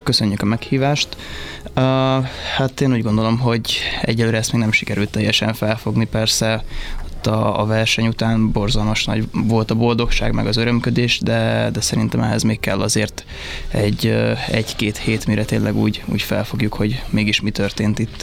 köszönjük a meghívást. Hát én úgy gondolom, hogy egyelőre ezt még nem sikerült teljesen felfogni, persze a verseny után borzalmas nagy volt a boldogság, meg az örömködés, de szerintem ehhez még kell azért egy-két hét, mire tényleg úgy felfogjuk, hogy mégis mi történt itt.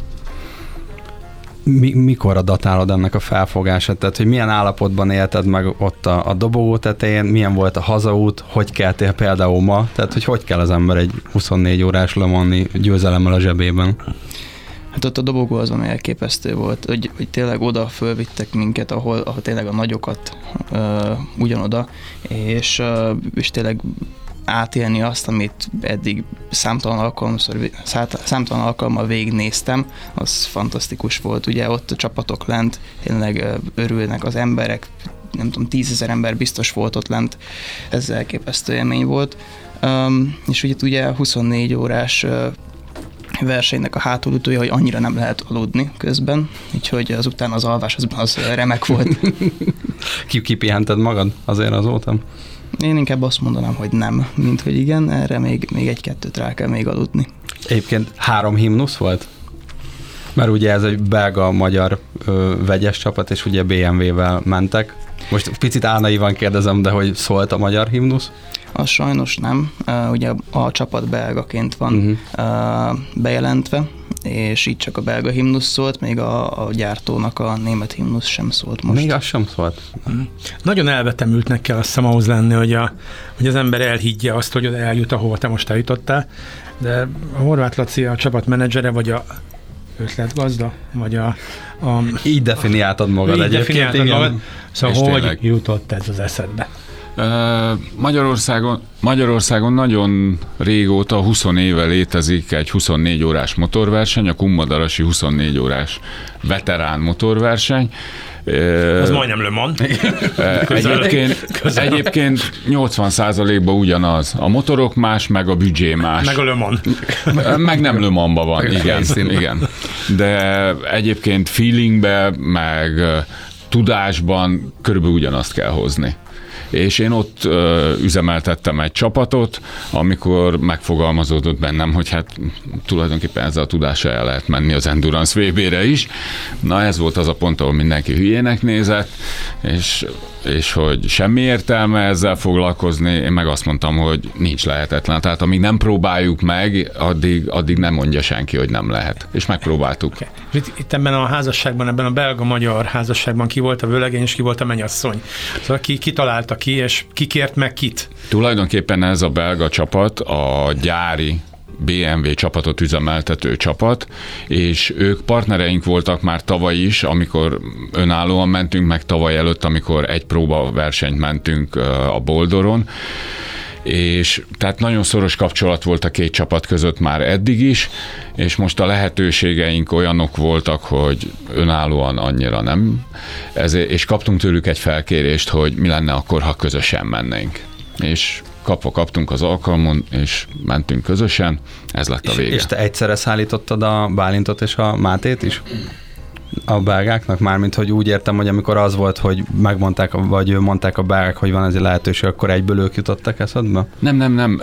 Mikor datálod ennek a felfogását? Tehát, hogy milyen állapotban élted meg ott a dobogó tetején, milyen volt a hazaút, hogy keltél például ma? Tehát, hogy kell az ember egy 24 órás Le Mans-i győzelemmel a zsebében? Hát ott a dobogó az, ami elképesztő volt, hogy tényleg oda fölvittek minket, ahol tényleg a nagyokat ugyanoda, és tényleg átélni azt, amit eddig számtalan alkalommal végignéztem, az fantasztikus volt. Ugye ott a csapatok lent tényleg örülnek az emberek, nem tudom, 10 000 ember biztos volt ott lent, ez elképesztő élmény volt. És ugye 24 órás versenynek a hátulütője, hogy annyira nem lehet aludni közben, úgyhogy azután az alvás az remek volt. Kipihented magad azért azóta? Én inkább azt mondanám, hogy nem, mint hogy igen, erre még egy-kettőt rá kell még aludni. Egyébként 3 himnusz volt? Mert ugye ez egy belga-magyar vegyes csapat, és ugye BMW-vel mentek. Most picit álnaivan kérdezem, de hogy szólt a magyar himnusz? Az sajnos nem. Ugye a csapat belgaként van bejelentve, és így csak a belga himnusz szólt, még a gyártónak a német himnusz sem szólt most. Még az sem szólt? Nagyon elvetemültnek kell azt hiszem ahhoz lenni, hogy az ember elhiggye azt, hogy eljut, ahova te most eljutottál, de a Horváth Laci a csapatmenedzsere, vagy a ötletgazda, vagy Így definiáltad magad egyébként, igen. Szóval hogy jutott ez az eszedbe? Magyarországon nagyon régóta, 20 éve létezik egy 24 órás motorverseny, a Kunmadarasi 24 órás veterán motorverseny. Az majdnem Le Mans. Egyébként 80%-ban ugyanaz. A motorok más, meg a büdzsé más. Meg a Le Mans. Meg nem Le Mansban van, igen. De egyébként feelingbe, meg tudásban körülbelül ugyanazt kell hozni. És én ott üzemeltettem egy csapatot, amikor megfogalmazódott bennem, hogy hát tulajdonképpen ezzel a tudással el lehet menni az Endurance VB-re is. Na ez volt az a pont, ahol mindenki hülyének nézett, és hogy semmi értelme ezzel foglalkozni, én meg azt mondtam, hogy nincs lehetetlen. Tehát amíg nem próbáljuk meg, addig nem mondja senki, hogy nem lehet. És megpróbáltuk. Okay. Itt ebben a házasságban, ebben a belga-magyar házasságban ki volt a vőlegény, és ki volt a mennyasszony. Szóval ki találta ki, és ki kért meg kit? Tulajdonképpen ez a belga csapat a gyári BMW csapatot üzemeltető csapat, és ők partnereink voltak már tavaly is, amikor önállóan mentünk, meg tavaly előtt, amikor egy próbaversenyt mentünk a Boldoron, és tehát nagyon szoros kapcsolat volt a két csapat között már eddig is, és most a lehetőségeink olyanok voltak, hogy önállóan annyira nem, és kaptunk tőlük egy felkérést, hogy mi lenne akkor, ha közösen mennénk. És kaptunk az alkalmon, és mentünk közösen, ez lett a vége. És te egyszerre szállítottad a Bálintot és a Mátét is? A belgáknak? Mármint, hogy úgy értem, hogy amikor az volt, hogy megmondták, vagy mondták a belgák, hogy van ez a lehetőség, akkor egyből ők jutottak eszedbe? Nem.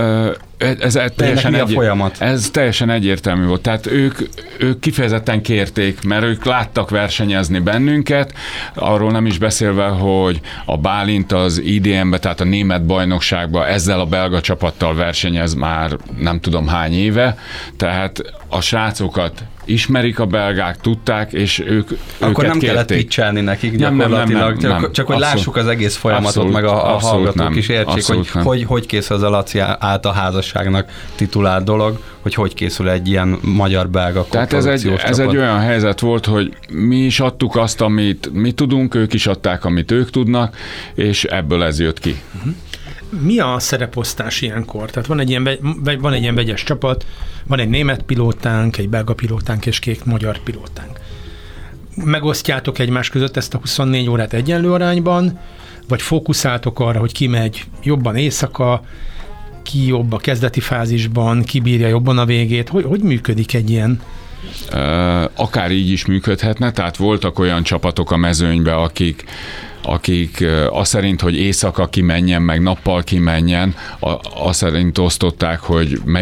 Ez teljesen egyértelmű volt. Tehát ők kifejezetten kérték, mert ők láttak versenyezni bennünket, arról nem is beszélve, hogy a Bálint az IDM-be, tehát a német bajnokságba ezzel a belga csapattal versenyez már nem tudom hány éve, tehát a srácokat ismerik a belgák, tudták, és őket akkor nem kérték. kellett pitchelni nekik gyakorlatilag, nem. Csak hogy lássuk az egész folyamatot, abszolút, meg a hallgatók is értsék, hogy készül az a Laci által házasságnak titulált dolog, hogy készül egy ilyen magyar-belga koprodukciós csapat. Ez egy olyan helyzet volt, hogy mi is adtuk azt, amit mi tudunk, ők is adták, amit ők tudnak, és ebből ez jött ki. Mi a szereposztás ilyenkor? Tehát van egy ilyen vegyes csapat, van egy német pilótánk, egy belga pilótánk és 2 magyar pilótánk. Megosztjátok egymás között ezt a 24 órát egyenlő arányban, vagy fókuszáltok arra, hogy ki megy jobban éjszaka, ki jobb a kezdeti fázisban, ki bírja jobban a végét? Hogy működik egy ilyen? Akár így is működhetne, tehát voltak olyan csapatok a mezőnybe, akik azt szerint, hogy éjszaka kimenjen, meg nappal kimenjen, azt szerint osztották, hogy